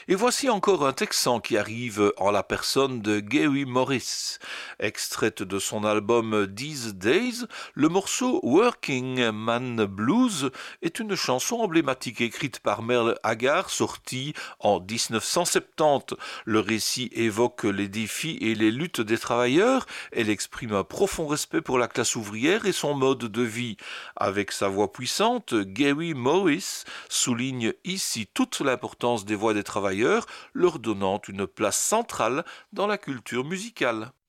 Et voici encore un Texan qui arrive en la personne de Gary Morris. Extraite de son album These Days, le morceau Working Man Blues est une chanson emblématique écrite par Merle Haggard, sortie en 1970. Le récit évoque les défis et les luttes des travailleurs. Elle exprime un profond respect pour la classe ouvrière et son mode de vie. Avec sa voix puissante, Gary Morris souligne ici toute l'importance des voix des travailleurs, leur donnant une place centrale dans la culture musicale.